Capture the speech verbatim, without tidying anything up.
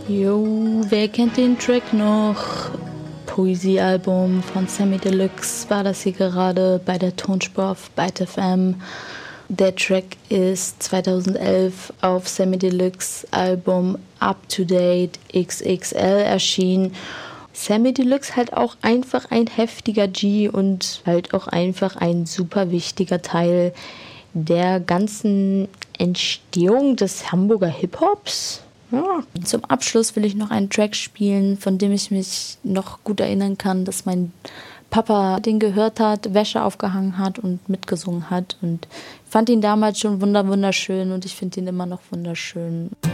Jo, wer kennt den Track noch? Poesiealbum von Samy Deluxe war das hier gerade bei der Tonspur auf Byte F M. Der Track ist zweitausendelf auf Samy Deluxe Album Up to Date X X L erschienen. Samy Deluxe halt auch einfach ein heftiger G und halt auch einfach ein super wichtiger Teil der ganzen Entstehung des Hamburger Hip-Hops. Ja. Zum Abschluss will ich noch einen Track spielen, von dem ich mich noch gut erinnern kann, dass mein Papa den gehört hat, Wäsche aufgehangen hat und mitgesungen hat. Und ich fand ihn damals schon wunderschön und ich finde ihn immer noch wunderschön.